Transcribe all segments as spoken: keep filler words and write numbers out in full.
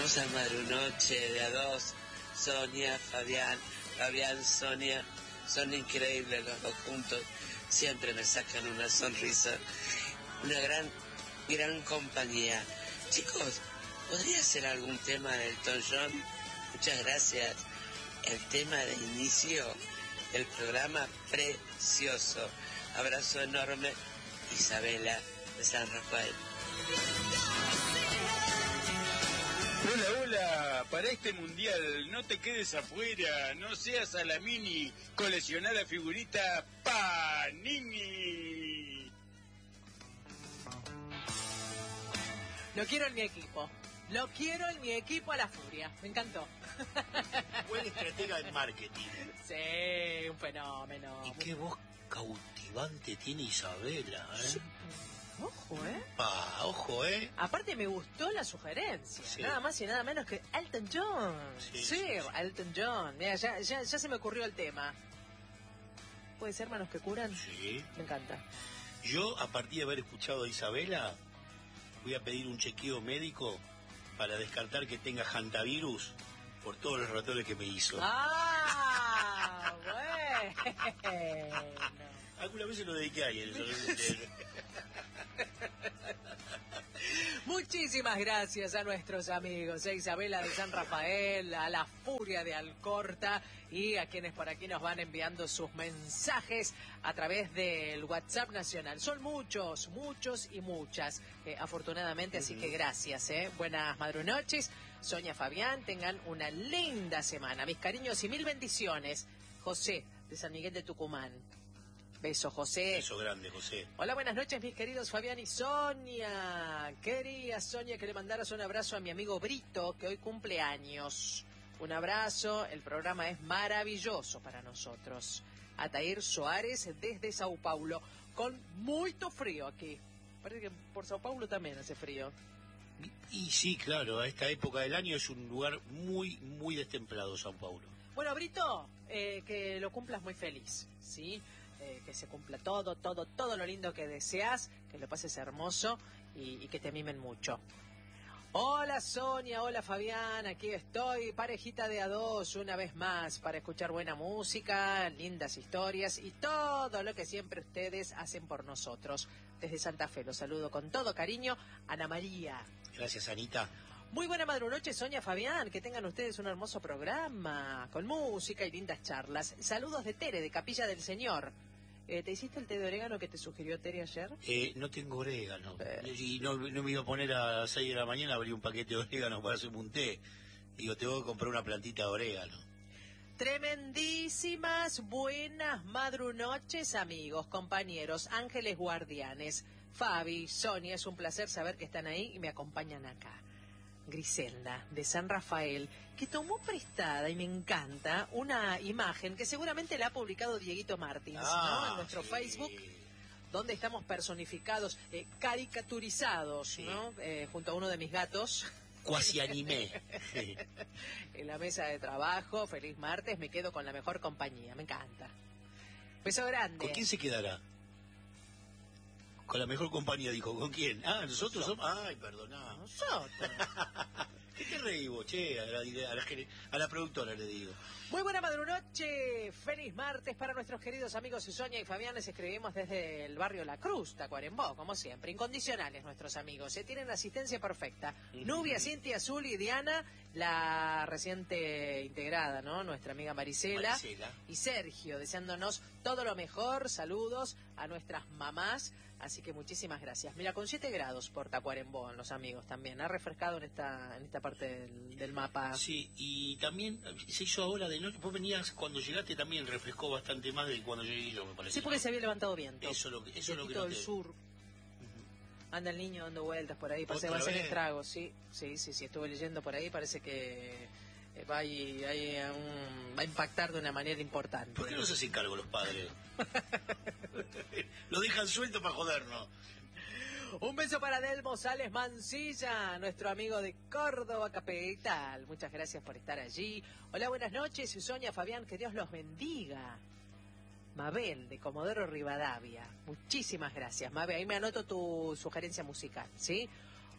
Hermosa madrunoche de a dos, Sonia, Fabián, Fabián, Sonia, son increíbles los dos juntos, siempre me sacan una sonrisa, una gran, gran compañía. Chicos, ¿podría ser algún tema de Elton John? Muchas gracias. El tema de inicio del programa, precioso. Abrazo enorme, Isabela de San Rafael. Hola, hola, para este mundial no te quedes afuera, no seas a la mini, coleccioná la figurita Panini. Lo quiero en mi equipo, lo quiero en mi equipo a la furia, me encantó. Buen estratega de marketing. Sí, un fenómeno. Y qué voz cautivante tiene Isabela, ¿eh? Sí. Ojo, ¿eh? Ah, ojo, ¿eh? Aparte me gustó la sugerencia, sí. Nada más y nada menos que Elton John. Sí, sí, sí, sí. Elton John. Mira, ya, ya, ya se me ocurrió el tema. ¿Puede ser Manos que Curan? Sí. Me encanta. Yo, a partir de haber escuchado a Isabela, voy a pedir un chequeo médico para descartar que tenga hantavirus por todos los laboratorios que me hizo. ¡Ah! Bueno. Alguna vez se lo dediqué a alguien. Muchísimas gracias a nuestros amigos, a Isabela de San Rafael, a la Furia de Alcorta y a quienes por aquí nos van enviando sus mensajes a través del WhatsApp nacional. Son muchos, muchos y muchas, eh, afortunadamente, así que gracias. Eh. Buenas madrunoches, Sonia, Fabián, tengan una linda semana. Mis cariños y mil bendiciones. José, de San Miguel de Tucumán. Beso, José. Beso grande, José. Hola, buenas noches, mis queridos Fabián y Sonia. Quería, Sonia, que le mandaras un abrazo a mi amigo Brito, que hoy cumple años. Un abrazo, el programa es maravilloso para nosotros. Atair Soares desde Sao Paulo, con mucho frío aquí. Parece que por Sao Paulo también hace frío. Y, y sí, claro, a esta época del año es un lugar muy, muy destemplado, Sao Paulo. Bueno, Brito, eh, que lo cumplas muy feliz, ¿sí? Eh, que se cumpla todo, todo, todo lo lindo que deseas, que lo pases hermoso y, y que te mimen mucho. Hola Sonia, hola Fabián, aquí estoy, parejita de a dos, una vez más, para escuchar buena música, lindas historias y todo lo que siempre ustedes hacen por nosotros. Desde Santa Fe los saludo con todo cariño, Ana María. Gracias, Anita. Muy buena madrunoche, Sonia, Fabián, que tengan ustedes un hermoso programa, con música y lindas charlas. Saludos de Tere, de Capilla del Señor. Eh, ¿Te hiciste el té de orégano que te sugirió Tere ayer? Eh, no tengo orégano. Eh. Y no, no me iba a poner a las seis de la mañana a abrir un paquete de orégano para hacerme un té. Digo, tengo que comprar una plantita de orégano. Tremendísimas, buenas madrunoches, amigos, compañeros, ángeles guardianes. Fabi, Sonia, es un placer saber que están ahí y me acompañan acá. Griselda, de San Rafael, que tomó prestada, y me encanta, una imagen que seguramente la ha publicado Dieguito Martins, ah, ¿no? En nuestro sí. Facebook, donde estamos personificados, eh, caricaturizados, sí. ¿No? Eh, junto a uno de mis gatos. Cuasi animé. En la mesa de trabajo, feliz martes, me quedo con la mejor compañía, me encanta. Beso grande. ¿Con quién se quedará? Con la mejor compañía, dijo. ¿Con quién? Ah, nosotros somos... Ay, perdoná. Nosotros. ¿Qué te reí vos, che? A la, a, la, a la productora le digo. Muy buena madrunoche, feliz martes para nuestros queridos amigos Sonia y Fabián. Les escribimos desde el barrio La Cruz, Tacuarembó, como siempre. Incondicionales nuestros amigos, se tienen la asistencia perfecta. Uh-huh. Nubia, Cintia, Azul y Diana, la reciente integrada, ¿no? Nuestra amiga Marisela. Marisela. Y Sergio, deseándonos todo lo mejor. Saludos a nuestras mamás. Así que muchísimas gracias. Mira, con siete grados por Tacuarembó, los amigos también. Ha refrescado en esta en esta parte del, del mapa. Sí, y también se hizo ahora de noche. Vos venías, cuando llegaste también refrescó bastante más de cuando llegué yo, me parece. Sí, porque ¿no? Se había levantado viento. Eso lo, eso lo que todo noté. el sur. Uh-huh. Anda el niño dando vueltas por ahí. Parece que va a hacer estragos. Sí, sí, sí, sí. Estuve leyendo por ahí. Parece que va a, hay un, va a impactar de una manera importante. ¿Por qué no se hacen cargo los padres? Lo dejan suelto para jodernos. Un beso para Delmo Sales Mancilla, nuestro amigo de Córdoba Capital. Muchas gracias por estar allí. Hola, buenas noches, Sonia, Fabián, que Dios los bendiga. Mabel, de Comodoro Rivadavia. Muchísimas gracias, Mabel. Ahí me anoto tu sugerencia musical, ¿sí?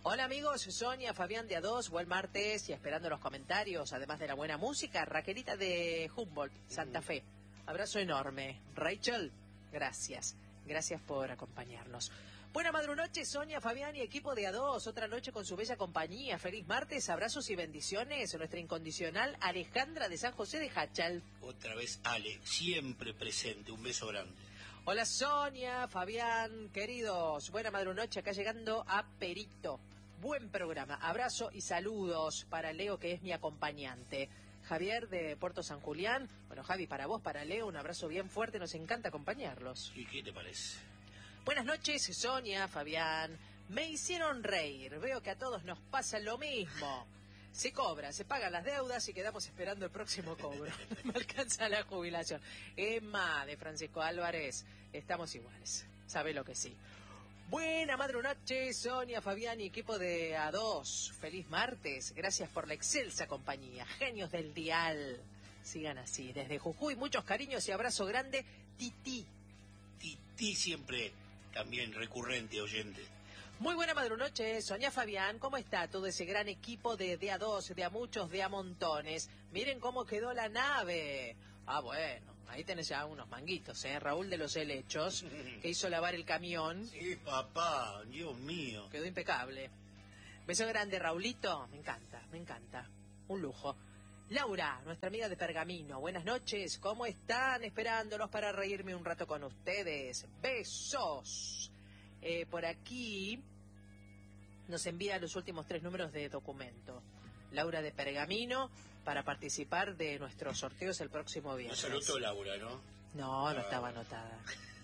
Hola amigos, Sonia, Fabián de A dos, buen martes y esperando los comentarios, además de la buena música, Raquelita de Humboldt, Santa Fe. Abrazo enorme. Rachel, gracias. Gracias por acompañarnos. Buena madrunoche, Sonia, Fabián y equipo de A dos. Otra noche con su bella compañía. Feliz martes, abrazos y bendiciones. Nuestra incondicional Alejandra de San José de Hachal. Otra vez Ale, siempre presente. Un beso grande. Hola Sonia, Fabián, queridos. Buena madrunoche, acá llegando a Perito. Buen programa. Abrazo y saludos para Leo, que es mi acompañante. Javier de Puerto San Julián. Bueno, Javi, para vos, para Leo, un abrazo bien fuerte. Nos encanta acompañarlos. ¿Y qué te parece? Buenas noches, Sonia, Fabián. Me hicieron reír. Veo que a todos nos pasa lo mismo. Se cobra, se pagan las deudas y quedamos esperando el próximo cobro. Me alcanza la jubilación. Emma de Francisco Álvarez, estamos iguales. Sabe lo que sí. Buena madrunoche, Sonia, Fabián y equipo de A dos. Feliz martes. Gracias por la excelsa compañía. Genios del dial. Sigan así. Desde Jujuy, muchos cariños y abrazo grande. Titi. Titi siempre también recurrente oyente. Muy buena madrunoche, Sonia, Fabián. ¿Cómo está todo ese gran equipo de de A dos, de a muchos, de a montones? Miren cómo quedó la nave. Ah, bueno. Ahí tenés ya unos manguitos, ¿eh? Raúl de los Helechos, que hizo lavar el camión. Sí, papá, Dios mío. Quedó impecable. Beso grande, Raulito. Me encanta, me encanta. Un lujo. Laura, nuestra amiga de Pergamino. Buenas noches. ¿Cómo están? Esperándolos para reírme un rato con ustedes. Besos. Eh, por aquí nos envía los últimos tres números de documento. Laura de Pergamino, para participar de nuestros sorteos el próximo viernes. No se anotó Laura, ¿no? No, no ah. estaba anotada.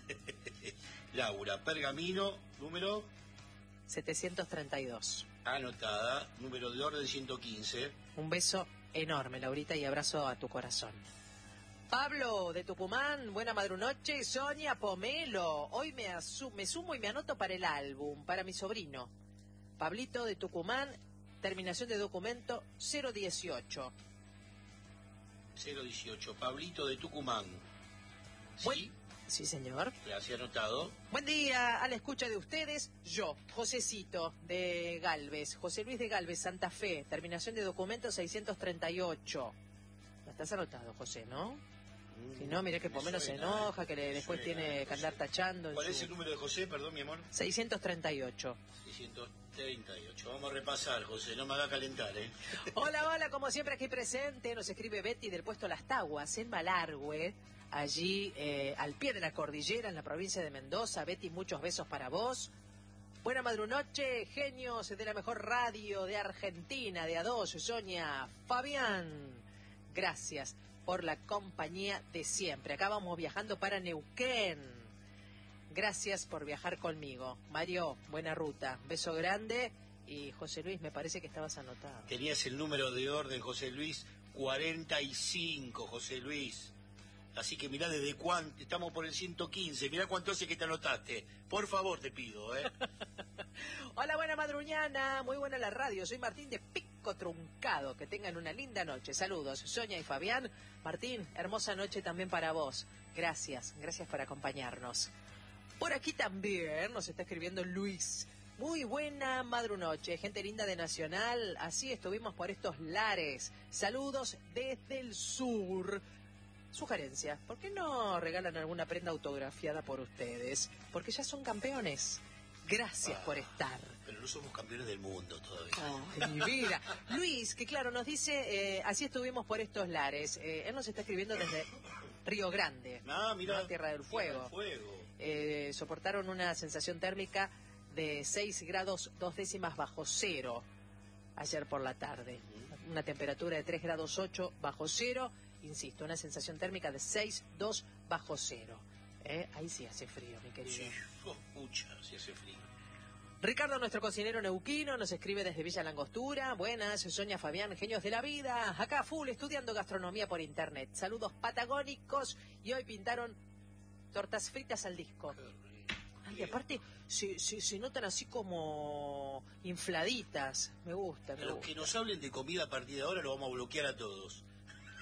Laura, Pergamino, número... setecientos treinta y dos. Anotada, número de orden ciento quince. Un beso enorme, Laurita, y abrazo a tu corazón. Pablo, de Tucumán, buena madrunoche. Sonia Pomelo, hoy me, asu me sumo y me anoto para el álbum, para mi sobrino. Pablito, de Tucumán, terminación de documento cero dieciocho. cero dieciocho, Pablito de Tucumán. ¿Sí? Buen... Sí, señor. Gracias, anotado. Buen día, a la escucha de ustedes, yo, Josecito de Galvez, José Luis de Galvez, Santa Fe, terminación de documento seiscientos treinta y ocho. ¿No estás anotado, José, no? Si no, mire que por menos se enoja, que le, después suena, tiene que andar tachando. ¿Cuál su... es el número de José, perdón, mi amor? seiscientos treinta y ocho. seiscientos treinta y ocho. Vamos a repasar, José, no me haga calentar, ¿eh? Hola, hola, como siempre aquí presente, nos escribe Betty del puesto Las Taguas, en Malargüe, allí eh, al pie de la cordillera, en la provincia de Mendoza. Betty, muchos besos para vos. Buena madrunoche, genios de la mejor radio de Argentina, de A dos, Sonia, Fabián. Gracias por la compañía de siempre. Acá vamos viajando para Neuquén. Gracias por viajar conmigo. Mario, buena ruta. Beso grande. Y José Luis, me parece que estabas anotado. Tenías el número de orden, José Luis, cuarenta y cinco, José Luis. Así que mirá desde cuánto, estamos por el ciento quince, mirá cuánto hace que te anotaste. Por favor, te pido, ¿eh? Hola, buena madruñana, muy buena la radio. Soy Martín de Pico Truncado. Que tengan una linda noche. Saludos, Sonia y Fabián. Martín, hermosa noche también para vos. Gracias, gracias por acompañarnos. Por aquí también nos está escribiendo Luis. Muy buena madrunoche, gente linda de Nacional. Así estuvimos por estos lares. Saludos desde el sur. Sugerencia, ¿por qué no regalan alguna prenda autografiada por ustedes? Porque ya son campeones. Gracias ah, por estar. Pero no somos campeones del mundo todavía. Oh, mi vida. Luis, que claro, nos dice, eh, así estuvimos por estos lares. Eh, él nos está escribiendo desde Río Grande, ah, mira, Tierra del Fuego. Tierra del Fuego. Eh, soportaron una sensación térmica de seis grados dos décimas bajo cero ayer por la tarde. Una temperatura de tres grados ocho bajo cero. Insisto, una sensación térmica de seis coma dos bajo cero. ¿Eh? Ahí sí hace frío, mi querido. Sí, oh, mucha, sí hace frío. Ricardo, nuestro cocinero neuquino, nos escribe desde Villa Langostura. Buenas, Sonia, Fabián, genios de la vida. Acá full, estudiando gastronomía por internet. Saludos patagónicos. Y hoy pintaron tortas fritas al disco. Ay, aparte, se, se, se notan así como infladitas. Me gusta, me Los gusta. que nos hablen de comida a partir de ahora lo vamos a bloquear a todos.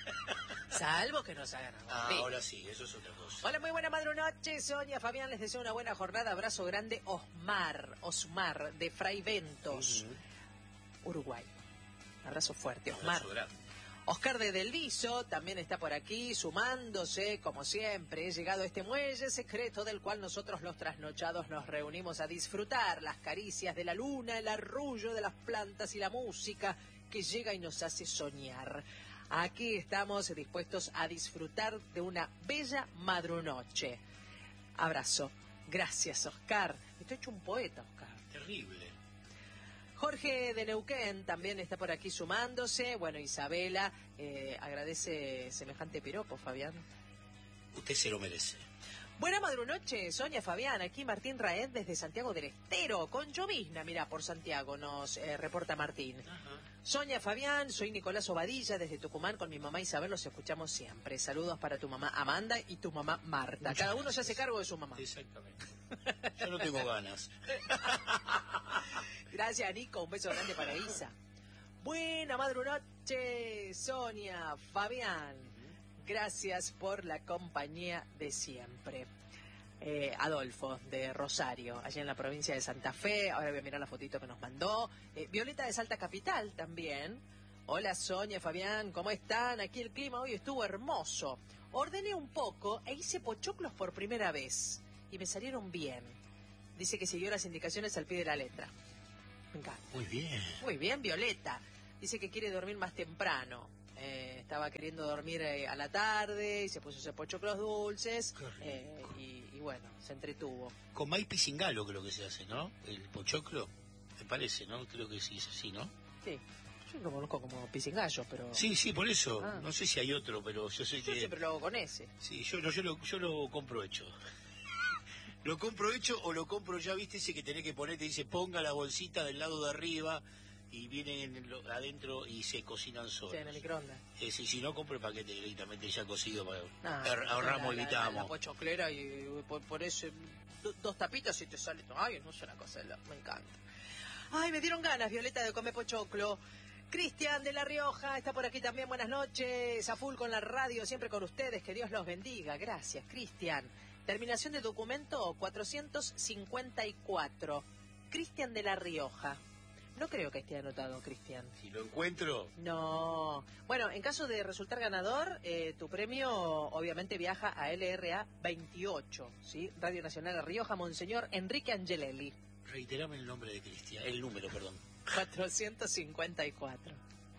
Salvo que nos hagan algo. Ah, Sí. ahora sí, eso es otra cosa. Hola, muy buena madrunoche, Sonia, Fabián, les deseo una buena jornada, abrazo grande, Osmar, Osmar, de Fray Ventos, Ujú. Uruguay. Abrazo fuerte, Un Osmar. abrazo grande. Oscar de Delviso también está por aquí, sumándose, como siempre. He llegado a este muelle secreto del cual nosotros los trasnochados nos reunimos a disfrutar las caricias de la luna, el arrullo de las plantas y la música que llega y nos hace soñar. Aquí estamos dispuestos a disfrutar de una bella madrunoche. Abrazo. Gracias, Oscar. Estoy hecho un poeta, Oscar. Terrible. Jorge de Neuquén también está por aquí sumándose. Bueno, Isabela eh, agradece semejante piropo, Fabián. Usted se lo merece. Buena madrunoche, Sonia, Fabián. Aquí Martín Raed desde Santiago del Estero, con llovizna, mirá, por Santiago, nos eh, reporta Martín. Ajá. Sonia, Fabián, soy Nicolás Obadilla desde Tucumán, con mi mamá Isabel los escuchamos siempre. Saludos para tu mamá Amanda y tu mamá Marta. Muchas Cada uno se gracias. hace cargo de su mamá. Exactamente. Yo no tengo ganas. Gracias, Nico. Un beso grande para Isa. Buena madrunoche, Sonia, Fabián. Gracias por la compañía de siempre. Eh, Adolfo, de Rosario, allá en la provincia de Santa Fe. Ahora voy a mirar la fotito que nos mandó. Eh, Violeta de Salta Capital también. Hola, Sonia, Fabián, ¿cómo están? Aquí el clima hoy estuvo hermoso. Ordené un poco e hice pochoclos por primera vez. Y me salieron bien. Dice que siguió las indicaciones al pie de la letra. Me encanta. Muy bien. Muy bien, Violeta. Dice que quiere dormir más temprano. Eh, estaba queriendo dormir eh, a la tarde y se puso a hacer pochoclos dulces. Qué rico. eh, y, y bueno, se entretuvo. Con maíz pisingalo creo que se hace, ¿no? El pochoclo, me parece, ¿no? Creo que sí es así, ¿no? Sí, yo lo conozco como pisingallo, pero... Sí, sí, por eso. Ah. No sé si hay otro, pero yo sé Yo que... siempre lo hago con ese. Sí, yo, lo- yo, lo, yo lo compro hecho. Lo compro hecho o lo compro ya, viste, ese que tenés que poner, te dice ponga la bolsita del lado de arriba y vienen lo- adentro y se cocinan solos. Sí, en el microondas. Eh, si, si no, compro el paquete directamente ya cocido para Ah, ahor- ahorramos, la- la- evitamos. La, la pochoclera y por, por eso do- dos tapitas y te sale todo. Ay, no es una cosa, de la- me encanta. Ay, me dieron ganas, Violeta, de comer pochoclo. Cristian de La Rioja está por aquí también. Buenas noches. A full con la radio, siempre con ustedes. Que Dios los bendiga. Gracias, Cristian. Terminación de documento cuatrocientos cincuenta y cuatro. Cristian de La Rioja. No creo que esté anotado, Cristian. Si lo encuentro, No. Bueno, en caso de resultar ganador, eh, tu premio obviamente viaja a L R A veintiocho, ¿sí? Radio Nacional de Rioja, Monseñor Enrique Angelelli. reiterame el nombre de Cristian, el número, perdón. cuatrocientos cincuenta y cuatro.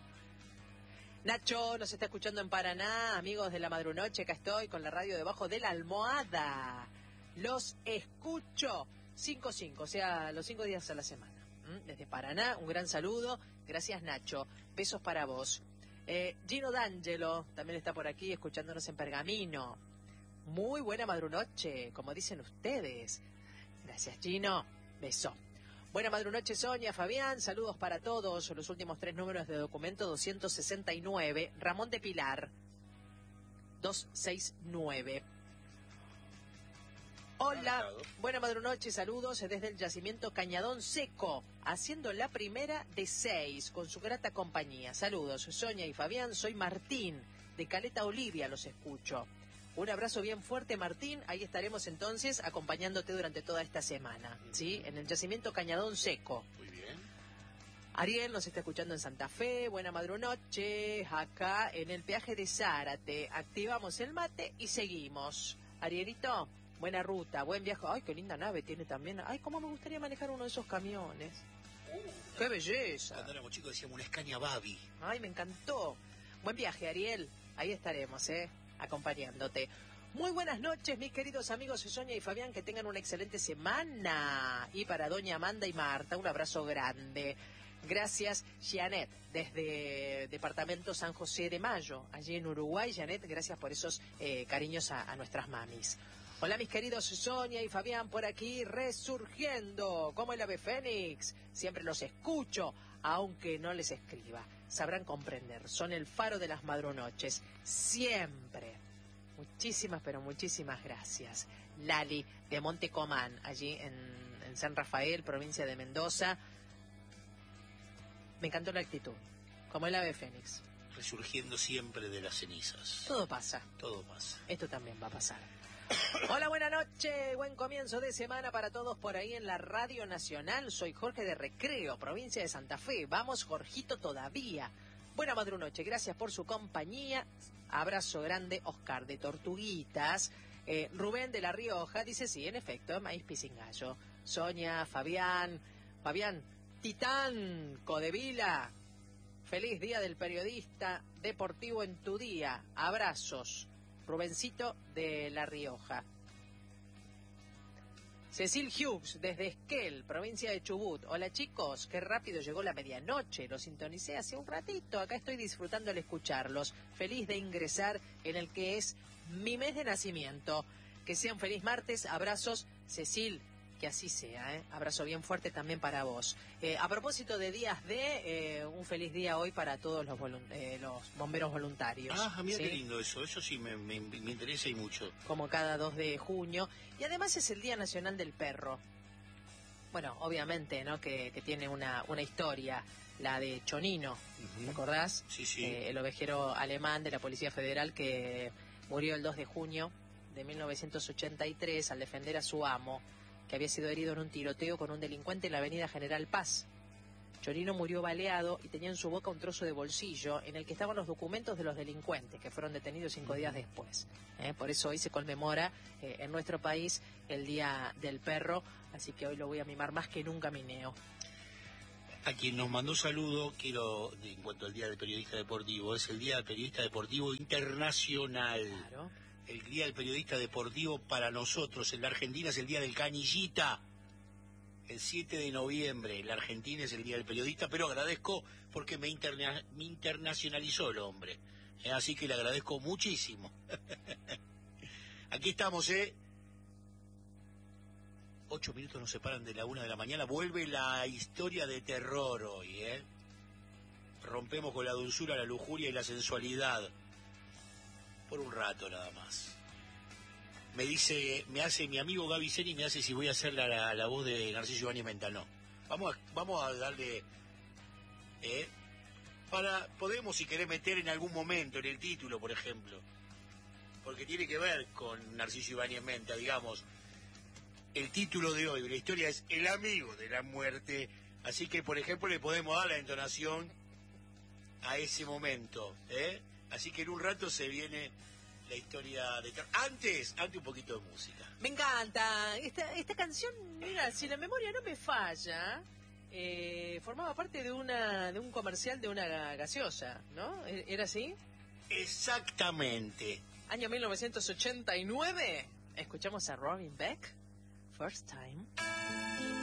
Nacho nos está escuchando en Paraná, amigos de la madrunoche, acá estoy con la radio debajo de la almohada. Los escucho cinco cinco, o sea, los cinco días a la semana. ¿Mm? Desde Paraná, un gran saludo. Gracias, Nacho. Besos para vos. Eh, Gino D'Angelo también está por aquí escuchándonos en Pergamino. Muy buena madrunoche, como dicen ustedes. Gracias, Gino. Beso. Buena madrunoche, Sonia, Fabián. Saludos para todos. Los últimos tres números de documento doscientos sesenta y nueve. Ramón de Pilar. doscientos sesenta y nueve. Hola, Anotado. buena madrunoche, saludos desde el yacimiento Cañadón Seco, haciendo la primera de seis con su grata compañía. Saludos, Sonia y Fabián, soy Martín, de Caleta Olivia, los escucho. Un abrazo bien fuerte, Martín, ahí estaremos entonces acompañándote durante toda esta semana, ¿sí? En el yacimiento Cañadón Seco. Muy bien. Ariel nos está escuchando en Santa Fe, buena madrunoche, acá en el peaje de Zárate. Activamos el mate y seguimos. Arielito, buena ruta, buen viaje. Ay, qué linda nave tiene también. Ay, cómo me gustaría manejar uno de esos camiones. ¡Qué belleza! Cuando éramos chicos decíamos una Scania Babi. Ay, me encantó. Buen viaje, Ariel. Ahí estaremos, ¿eh? Acompañándote. Muy buenas noches, mis queridos amigos de Sonia y Fabián. Que tengan una excelente semana. Y para doña Amanda y Marta, un abrazo grande. Gracias, Janet, desde Departamento San José de Mayo, allí en Uruguay. Janet, gracias por esos eh, cariños a, a nuestras mamis. Hola, mis queridos Sonia y Fabián, por aquí resurgiendo, como el ave fénix. Siempre los escucho, aunque no les escriba. Sabrán comprender, son el faro de las madrunoches. Siempre. Muchísimas, pero muchísimas gracias. Lali, de Montecomán, allí en, en San Rafael, provincia de Mendoza. Me encantó la actitud, como el ave fénix. resurgiendo siempre de las cenizas. Todo pasa. Todo pasa. Esto también va a pasar. Hola, buena noche, buen comienzo de semana para todos por ahí en la Radio Nacional. Soy Jorge de Recreo, provincia de Santa Fe. Vamos, Jorgito, todavía. Buena madrunoche, gracias por su compañía. Abrazo grande, Oscar de Tortuguitas. Eh, Rubén de La Rioja dice sí, en efecto, maíz pisingallo. Sonia, Fabián, Fabián, Titán, Codevila. Feliz día del periodista deportivo en tu día. Abrazos. Rubencito de La Rioja. Cecil Hughes, desde Esquel, provincia de Chubut. Hola chicos, qué rápido llegó la medianoche. Los sintonicé hace un ratito. Acá estoy disfrutando al escucharlos. Feliz de ingresar en el que es mi mes de nacimiento. Que sea un feliz martes. Abrazos, Cecil. Que así sea, ¿eh? Abrazo bien fuerte también para vos. Eh, a propósito de días de, eh, un feliz día hoy para todos los, eh, los bomberos voluntarios. Ah, mira ¿sí? Qué lindo eso, eso sí me, me, me interesa y mucho. Como cada dos de junio. Y además es el Día Nacional del Perro. Bueno, obviamente, ¿no? Que, que tiene una, una historia, la de Chonino, Uh-huh. ¿te acordás? Sí, sí. Eh, el ovejero alemán de la Policía Federal que murió el dos de junio de mil novecientos ochenta y tres al defender a su amo, que había sido herido en un tiroteo con un delincuente en la avenida General Paz. Chonino murió baleado y tenía en su boca un trozo de bolsillo en el que estaban los documentos de los delincuentes, que fueron detenidos cinco días después. ¿eh? Por eso hoy se conmemora eh, en nuestro país el Día del Perro, así que hoy lo voy a mimar más que nunca, Mineo. A quien nos mandó saludo, quiero, en cuanto al Día del Periodista Deportivo, es el Día del Periodista Deportivo Internacional. Claro. El Día del Periodista Deportivo para nosotros en la Argentina es el Día del Canillita. El siete de noviembre en la Argentina es el Día del Periodista, pero agradezco porque me, interna me internacionalizó el hombre. Eh, así que le agradezco muchísimo. Aquí estamos, ¿eh? Ocho minutos nos separan de la una de la mañana. Vuelve la historia de terror hoy, ¿eh? Rompemos con la dulzura, la lujuria y la sensualidad. Por un rato nada más. Me dice, me hace mi amigo Gaby Seni, me hace si voy a hacer la, la, la voz de Narciso Ibáñez Menta. No. Vamos a, vamos a darle... ¿eh? Para, podemos si querés meter en algún momento en el título, por ejemplo. Porque tiene que ver con Narciso Ibáñez Menta, digamos. El título de hoy, la historia es El amigo de la muerte. Así que, por ejemplo, le podemos dar la entonación a ese momento, ¿eh? Así que en un rato se viene la historia de... Antes, antes un poquito de música. Me encanta. Esta, esta canción, mira, si la memoria no me falla, eh, formaba parte de una de un comercial de una gaseosa, ¿no? ¿Era así? Exactamente. Año mil novecientos ochenta y nueve. Escuchamos a Robin Beck. First Time.